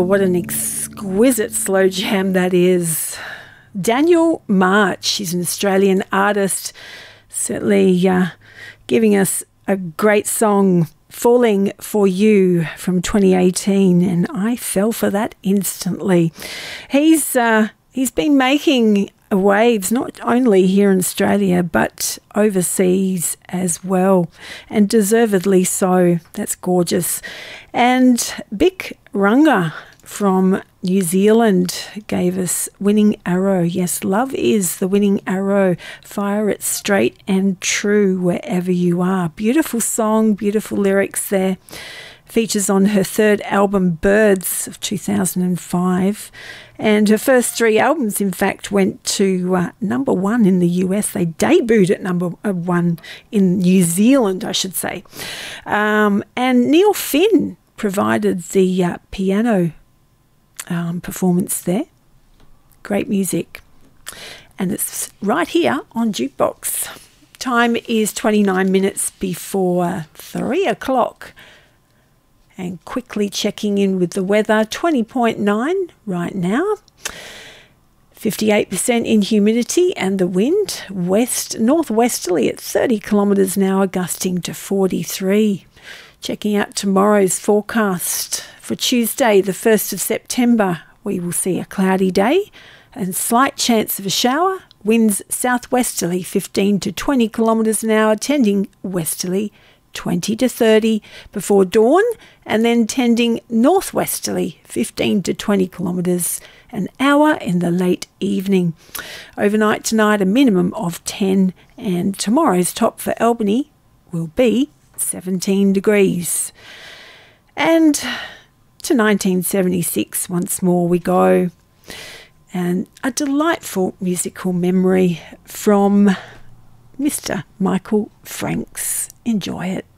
what an exquisite slow jam that is. Daniel March, he's an Australian artist, certainly giving us a great song, Falling for You, from 2018, and I fell for that instantly. He's been making waves not only here in Australia but overseas as well, and deservedly so. That's gorgeous. And Bic Runga from New Zealand gave us Winning Arrow. Yes, love is the winning arrow. Fire it straight and true wherever you are. Beautiful song, beautiful lyrics there. Features on her third album, Birds, of 2005. And her first three albums, in fact, went to number one in the US. They debuted at number one in New Zealand, I should say. And Neil Finn provided the piano performance there. Great music. And it's right here on Jukebox. Time is 29 minutes before 3 o'clock. And quickly checking in with the weather, 20.9 right now. 58% in humidity, and the wind northwesterly at 30 kilometres an hour, gusting to 43. Checking out tomorrow's forecast for Tuesday, the 1st of September, we will see a cloudy day and slight chance of a shower. Winds southwesterly 15 to 20 kilometres an hour, tending westerly 20 to 30 before dawn, and then tending northwesterly 15 to 20 kilometres an hour in the late evening. Overnight tonight, a minimum of 10, and tomorrow's top for Albany will be 17 degrees. And to 1976 once more we go, and a delightful musical memory from Mr. Michael Franks. Enjoy it.